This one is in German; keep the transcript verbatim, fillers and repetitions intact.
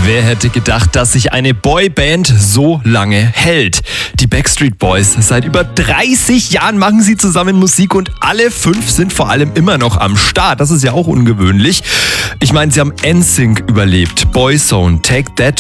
Wer hätte gedacht, dass sich eine Boyband so lange hält? Die Backstreet Boys. Seit über dreißig Jahren machen sie zusammen Musik und alle fünf sind vor allem immer noch am Start. Das ist ja auch ungewöhnlich. Ich meine, sie haben N Sync überlebt, Boyzone, Take That